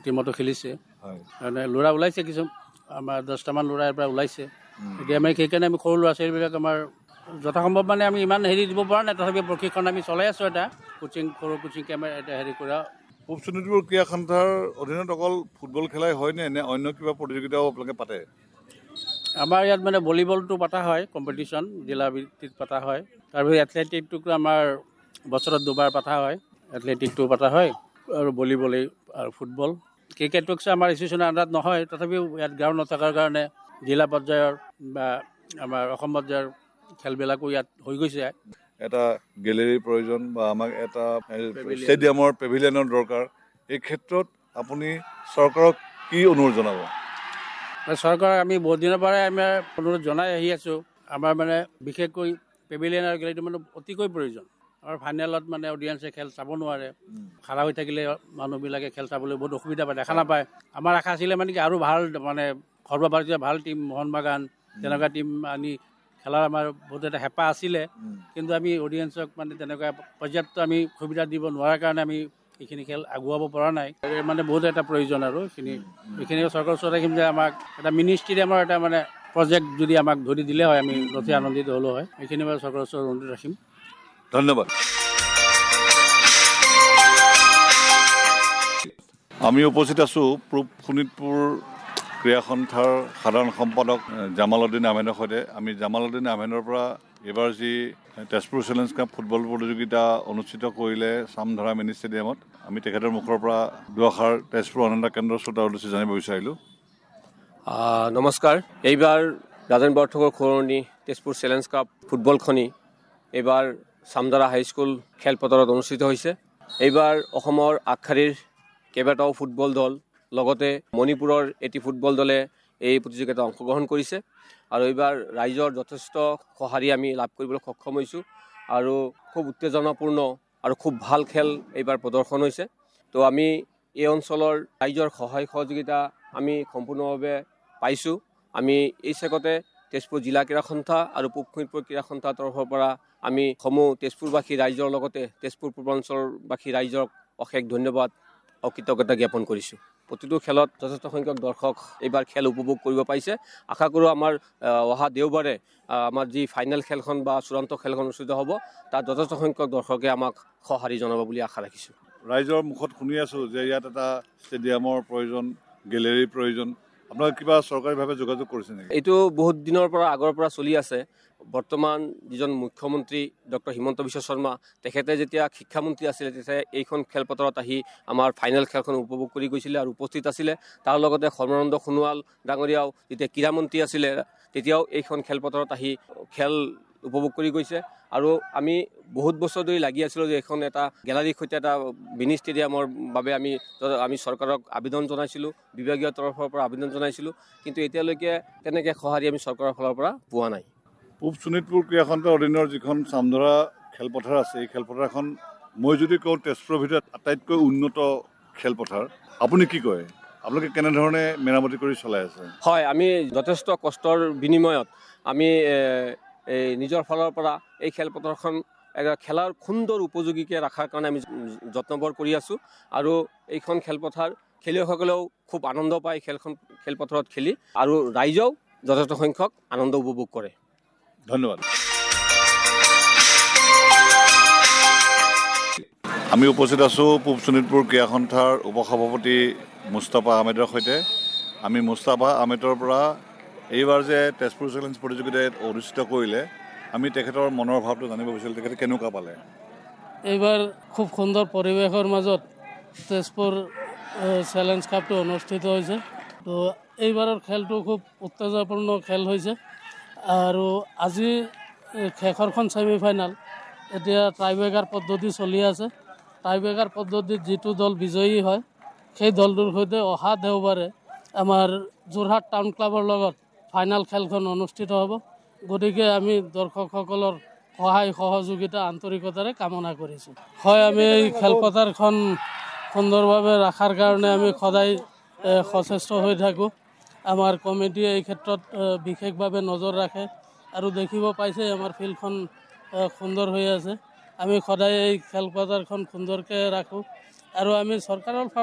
টিমতো খেলিছে মানে ল'ৰা ওলাইছে কিছু আমাৰ 10টামান ল'ৰা ইয়াৰ পৰা ওলাইছে এতিয়া আমি সেইকাৰণে আমি সৰু ল'ৰা ছোৱালীবিলাক আমাৰ যথাসম্ভৱ মানে আমি ইমান হেৰি দিব পৰা নাই তথাপি প্ৰশিক্ষণ আমি চলাই আছোঁ এটা সৰু কোচিং কেম্প এটা হেৰি কৰা পূব শোণিতপুৰ ক্ৰীড়া সন্থাৰ অধীনত অকল ফুটবল খেলাই হয়নে নে অন্য কিবা প্ৰতিযোগিতাও আপোনালোকে পাতে আমাৰ ইয়াত মানে ভলীবলটো পতা হয় কম্পিটিশ্যন জিলা ভিত্তিত পতা হয় তাৰপিছত এথলেটিকটো আমাৰ বছৰত 2বাৰ পতা হয় এথলেটিকটো পতা হয় আৰু ভলীবল আৰু ফুটবল ক্ৰিকেটটো আমাৰ ইনষ্টিটিউচনৰ আণ্ডাৰত নহয় তথাপিও ইয়াত গ্ৰাউণ্ড নথকাৰ কাৰণে জিলা পৰ্যায়ৰ বা আমাৰ অসম পৰ্যায়ৰ খেলবিলাকো ইয়াত হৈ গৈছে এটা গেলেৰীৰ প্ৰয়োজন বা আমাক এটা ষ্টেডিয়ামৰ পেভিলিয়নৰ দৰকাৰ এই ক্ষেত্ৰত আপুনি চৰকাৰক কি অনুৰোধ জনাব চৰকাৰক আমি বহুত দিনৰ পৰাই আমি অনুৰোধ জনাই আহি আছোঁ আমাৰ মানে বিশেষকৈ পেভিলিয়ন আৰু গেলেৰীটো মানে অতিকৈ প্ৰয়োজন আৰু ফাইনেলত মানে অডিয়েঞ্চে খেল চাব নোৱাৰে খাৰা হৈ থাকিলে মানুহবিলাকে খেল চাবলৈ বহুত অসুবিধা পায় দেখা নাপায় আমাৰ আশা আছিলে মানে কি আৰু ভাল মানে সৰ্বভাৰতীয় ভাল টীম মোহন বাগান তেনেকুৱা টীম আনি খেলাৰ আমাৰ বহুত এটা হেঁপাহ আছিলে কিন্তু আমি অডিয়েঞ্চক মানে তেনেকুৱা পৰ্যাপ্ত আমি সুবিধা দিব নোৱাৰাৰ কাৰণে আমি এইখিনি খেল আগুৱাব পৰা নাই মানে বহুত এটা প্ৰয়োজন আৰু এইখিনি চৰকাৰৰ ওচৰত ৰাখিম যে আমাক এটা মিনি ষ্টেডিয়ামৰ এটা মানে প্ৰজেক্ট যদি আমাক ধৰি দিলে হয় আমি অতি আনন্দিত হ'লো হয় এইখিনি মই চৰকাৰৰ ওচৰত অনুৰোধ ৰাখিম ধন্যবাদ আমি উপস্থিত আছোঁ পূব শোণিতপুৰ ক্ৰীড়া সন্থাৰ সাধাৰণ সম্পাদক জামালউদ্দিন আহমেদৰ সৈতে আমি জামালউদ্দিন আহমেদৰ পৰা এইবাৰ যি তেজপুৰ চেলেঞ্জ কাপ ফুটবল প্ৰতিযোগিতা অনুষ্ঠিত কৰিলে চামধাৰা মিনি ষ্টেডিয়ামত আমি তেখেতৰ মুখৰ পৰা দুআষাৰ তেজপুৰ আনন্দ কেন্দ্ৰৰ শ্ৰোতা উদ্দেশ্যে জানিব বিচাৰিলোঁ নমস্কাৰ এইবাৰ ৰাজেন বৰঠকৰ খৰণি তেজপুৰ চেলেঞ্জ কাপ ফুটবলখনি এইবাৰ চামধাৰা হাইস্কুল খেলপথাৰত অনুষ্ঠিত হৈছে এইবাৰ অসমৰ আগশাৰীৰ কেইবাটাও ফুটবল দল লগতে মণিপুৰৰ এটি ফুটবল দলে এই প্ৰতিযোগিতাত অংশগ্ৰহণ কৰিছে আৰু এইবাৰ ৰাইজৰ যথেষ্ট সঁহাৰি আমি লাভ কৰিবলৈ সক্ষম হৈছোঁ আৰু খুব উত্তেজনাপূৰ্ণ আৰু খুব ভাল খেল এইবাৰ প্ৰদৰ্শন হৈছে তো আমি এই অঞ্চলৰ ৰাইজৰ সহায় সহযোগিতা আমি সম্পূৰ্ণভাৱে পাইছোঁ আমি এই চেগতে তেজপুৰ জিলা ক্ৰীড়া সন্থা আৰু পূব শোণিতপুৰ ক্ৰীড়া সন্থাৰ তৰফৰ পৰা আমি সমূহ তেজপুৰবাসী ৰাইজৰ লগতে তেজপুৰ পূৰ্বাঞ্চলবাসী ৰাইজক অশেষ ধন্যবাদ আৰু কৃতজ্ঞতা জ্ঞাপন কৰিছোঁ প্ৰতিটো খেলত যথেষ্ট সংখ্যক দৰ্শক এইবাৰ খেল উপভোগ কৰিব পাৰিছে আশা কৰোঁ আমাৰ অহা দেওবাৰে আমাৰ যি ফাইনেল খেলখন বা চূড়ান্ত খেলখন অনুষ্ঠিত হ'ব তাত যথেষ্ট সংখ্যক দৰ্শকে আমাক সঁহাৰি জনাব বুলি আশা ৰাখিছোঁ ৰাইজৰ মুখত শুনি আছোঁ যে ইয়াত এটা ষ্টেডিয়ামৰ প্ৰয়োজন গেলেৰীৰ প্ৰয়োজন আপোনালোকে কিবা চৰকাৰীভাৱে যোগাযোগ কৰিছে নেকি এইটো বহুত দিনৰ পৰা আগৰ পৰা চলি আছে বৰ্তমান যিজন মুখ্যমন্ত্ৰী ডক্টৰ হিমন্ত বিশ্ব শৰ্মা তেখেতে যেতিয়া শিক্ষামন্ত্ৰী আছিলে তেতিয়া এইখন খেলপথাৰত আহি আমাৰ ফাইনেল খেলখন উপভোগ কৰি গৈছিলে আৰু উপস্থিত আছিলে তাৰ লগতে সৰ্বানন্দ সোণোৱাল ডাঙৰীয়াও যেতিয়া ক্ৰীড়ামন্ত্ৰী আছিলে তেতিয়াও এইখন খেলপথাৰত আহি খেল উপভোগ কৰি গৈছে আৰু আমি বহুত বছৰ ধৰি লাগি আছিলোঁ যে এইখন এটা গেলাৰীৰ সৈতে এটা মিনি ষ্টেডিয়ামৰ বাবে আমি চৰকাৰক আবেদন জনাইছিলোঁ বিভাগীয় তৰফৰ পৰা আবেদন জনাইছিলোঁ কিন্তু এতিয়ালৈকে তেনেকৈ সঁহাৰি আমি চৰকাৰৰ ফালৰ পৰা পোৱা নাই পূব শোণিতপুৰ ক্ৰীড়া সন্থাৰ অধীনৰ যিখন চামধাৰা খেলপথাৰ আছে এই খেলপথাৰখন মই যদি কওঁ তেজপুৰৰ ভিতৰত আটাইতকৈ উন্নত খেলপথাৰ আপুনি কি কয় আপোনালোকে কেনেধৰণে মেৰামতি কৰি চলাই আছে হয় আমি যথেষ্ট কষ্টৰ বিনিময়ত আমি নিজৰ ফালৰ পৰা এই খেলপথাৰখন খেলাৰ সুন্দৰ উপযোগীকৈ ৰখাৰ কাৰণে আমি যত্নবৰ কৰি আছোঁ আৰু এইখন খেলপথাৰ খেলুৱৈসকলেও খুব আনন্দ পায় খেলপথাৰত খেলি আৰু ৰাইজেও যথেষ্ট সংখ্যক আনন্দ উপভোগ কৰে ধন্যবাদ আমি উপস্থিত আছোঁ পূব শোণিতপুৰ ক্ৰীড়া সন্থাৰ উপসভাপতি মুস্তাফা আহমেদৰ সৈতে আমি মুস্তাফা আহমেদৰ পৰা এইবাৰ যে তেজপুৰ চেলেঞ্জ প্ৰতিযোগিতাত অনুষ্ঠিত কৰিলে আমি তেখেতৰ মনৰ ভাৱটো জানিব বিচাৰিলোঁ তেখেতে কেনেকুৱা পালে এইবাৰ খুব সুন্দৰ পৰিৱেশৰ মাজত তেজপুৰ চেলেঞ্জ কাপটো অনুষ্ঠিত হৈছে তো এইবাৰৰ খেলটো খুব উত্তেজনাপূৰ্ণ খেল হৈছে আৰু আজি শেষৰখন ছেমিফাইনেল এতিয়া টাইব্ৰেকাৰ পদ্ধতি চলি আছে টাইব্ৰেকাৰ পদ্ধতিত যিটো দল বিজয়ী হয় সেই দলটোৰ সৈতে অহা দেওবাৰে আমাৰ যোৰহাট টাউন ক্লাবৰ লগত ফাইনেল খেলখন অনুষ্ঠিত হ'ব গতিকে আমি দৰ্শকসকলৰ সহায় সহযোগিতা আন্তৰিকতাৰে কামনা কৰিছোঁ হয় আমি এই খেলপথাৰখন সুন্দৰভাৱে ৰখাৰ কাৰণে আমি সদায় সচেষ্ট হৈ থাকোঁ আমাৰ কমিটিয়ে এই ক্ষেত্ৰত বিশেষভাৱে নজৰ ৰাখে আৰু দেখিব পাইছে আমাৰ ফিল্ডখন সুন্দৰ হৈ আছে আমি সদায় এই খেলপথাৰখন সুন্দৰকৈ ৰাখোঁ আৰু আমি চৰকাৰৰ